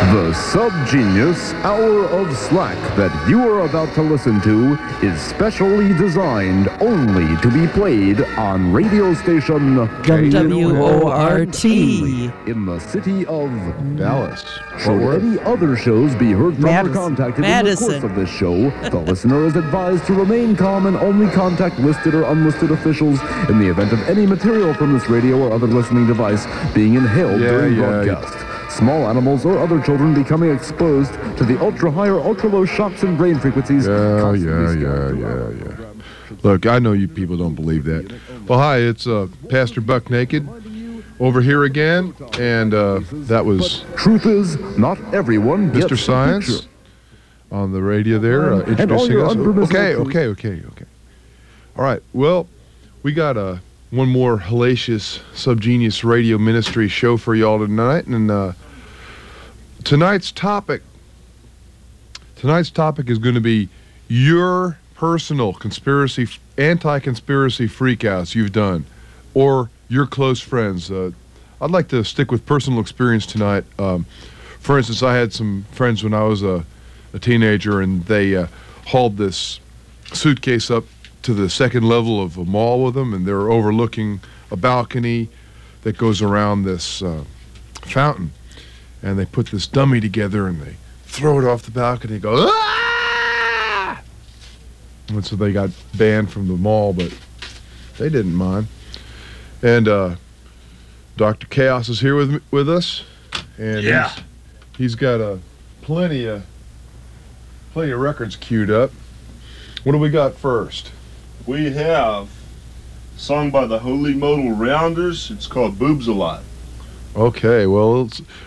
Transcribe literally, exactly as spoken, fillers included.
The Subgenius Hour of Slack that you are about to listen to is specially designed only to be played on radio station W O R T in the city of Dallas. Should any other shows be heard from Madison. or contacted Madison. in the course of this show, the listener is advised to remain calm and only contact listed or unlisted officials in the event of any material from this radio or other listening device being inhaled Yeah, during yeah, broadcast. Small animals or other children becoming exposed to the ultra-high or ultra-low shocks and brain frequencies. Yeah, constantly yeah, scattered yeah, around. yeah, yeah. Look, I know you people don't believe that. Well, hi, it's uh, Pastor Buck Naked over here again, and uh, that was Truth is, not everyone gets Mister the Science picture. on the radio there, uh, And all introducing your us. unpermissible Okay, truth. okay, okay, okay. All right, well, we got uh, one more hellacious Subgenius Radio Ministry show for y'all tonight, and uh, tonight's topic, tonight's topic is going to be your personal conspiracy, anti-conspiracy freakouts you've done, or your close friends. Uh, I'd like to stick with personal experience tonight. Um, for instance, I had some friends when I was a, a teenager, and they uh, hauled this suitcase up to the second level of a mall with them, and they were overlooking a balcony that goes around this uh, fountain. And they put this dummy together, and they throw it off the balcony and go, ah! And so they got banned from the mall, but they didn't mind. And uh, Doctor Chaos is here with me, with us, and Yeah. he's, he's got uh, plenty of plenty of records queued up. What do we got first? We have a song by the Holy Modal Rounders. It's called Boobs a Lot. Okay, well, it's,